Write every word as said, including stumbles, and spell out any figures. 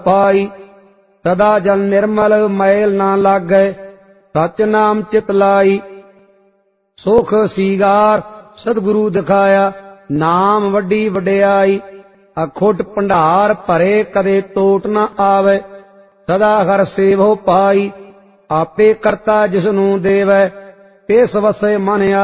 पाई। सदा जल निर्मल मैल ना लागै, सच नाम चित लाई। सुख सीगार सतगुरु दिखाया, नाम वड्डी वड्याई। अखुट भंडार भरे कदे टोट न आवे, सदा हर सेवो पाई। आपे करता जिसनू देवै, तिस वसै मन